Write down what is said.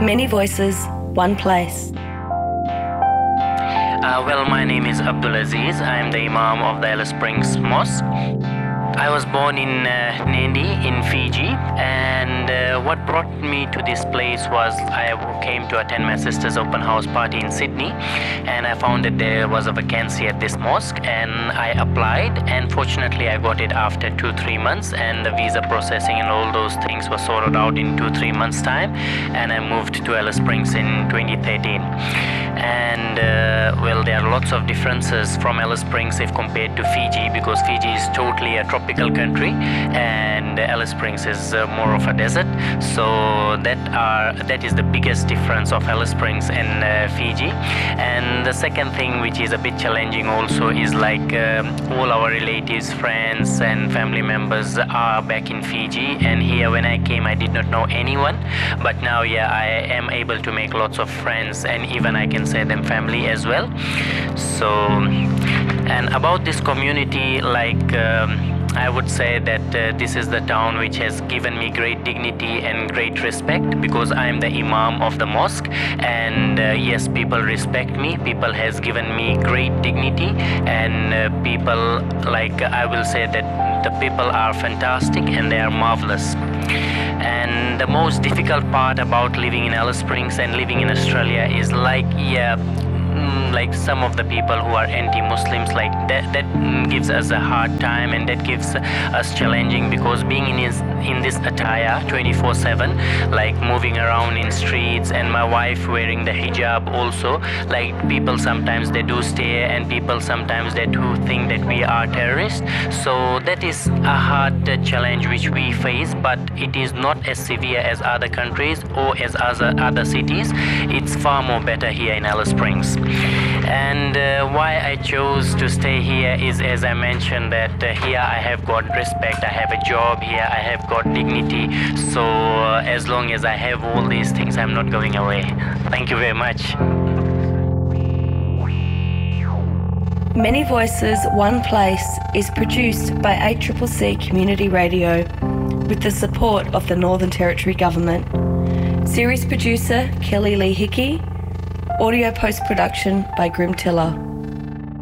Many voices, one place. Well, my name is Abdulaziz. I am the Imam of the Alice Springs Mosque. I was born in Nadi in Fiji, and what brought me to this place was I came to attend my sister's open house party in Sydney, and I found that there was a vacancy at this mosque, and I applied, and fortunately I got it after 2-3 months, and the visa processing and all those things were sorted out in 2-3 months time, and I moved to Alice Springs in 2013. And well, there are lots of differences from Alice Springs if compared to Fiji, because Fiji is totally a tropical country and Alice Springs is more of a desert. So that is the biggest difference of Alice Springs and Fiji. And the second thing, which is a bit challenging also, is like all our relatives, friends and family members are back in Fiji, and here when I came I did not know anyone, but now I am able to make lots of friends, and even I can say them family as well. So, and about this community, like I would say that this is the town which has given me great dignity and great respect, because I am the Imam of the mosque, and yes, people respect me. People has given me great dignity, and people, like I will say that the people are fantastic and they are marvelous. And the most difficult part about living in Alice Springs and living in Australia is like like some of the people who are anti-Muslims, like that gives us a hard time, and that gives us challenging, because being in this attire 24/7, like moving around in streets, and my wife wearing the hijab also, like people sometimes they do stare, and people sometimes they do think that we are terrorists. So that is a hard challenge which we face, but it is not as severe as other countries or as other cities. It's far more better here in Alice Springs. And why I chose to stay here is, as I mentioned, that here I have got respect, I have a job here, I have got dignity. So as long as I have all these things, I'm not going away. Thank you very much. Many Voices, One Place is produced by ACCC Community Radio with the support of the Northern Territory Government. Series producer Kelly Lee Hickey. Audio post-production by Grim Tiller.